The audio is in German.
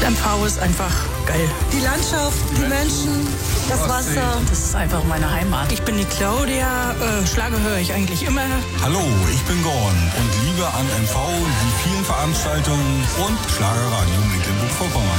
MV ist einfach geil. Die Landschaft, die Menschen, das Wasser. Das ist einfach meine Heimat. Ich bin die Claudia, Schlager höre ich eigentlich immer. Hallo, ich bin Gorn und liebe an MV die vielen Veranstaltungen und Schlagerradio Mecklenburg-Vorpommern.